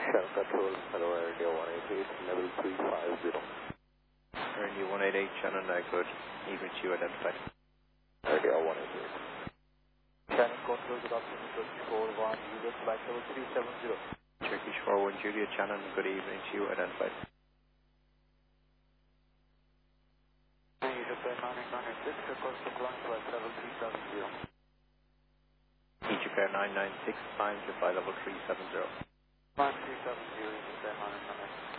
Shell Control, hello, India 188, level 350. India 188, Shannon, good evening to you, identified. India 188. Shannon Control, good afternoon, 24-1, Juliet flight level 370. Turkish 41 Juliet, Shannon, good evening to you, identified. Japan 9996, request to climb flight level 370. Egypt Air 996, climb to flight level 370. Climb 370, Japan 9996.